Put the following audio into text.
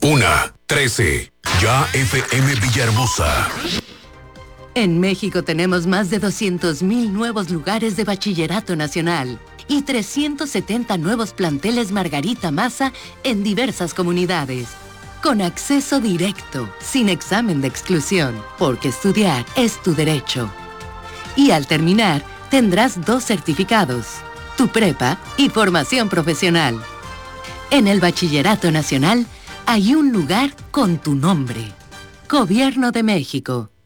1:13. Ya FM Villahermosa. En México tenemos más de 200,000 nuevos lugares de bachillerato nacional y 370 nuevos planteles Margarita Maza en diversas comunidades. Con acceso directo, sin examen de exclusión, porque estudiar es tu derecho. Y al terminar, tendrás 2 certificados, tu prepa y formación profesional. En el Bachillerato Nacional hay un lugar con tu nombre. Gobierno de México.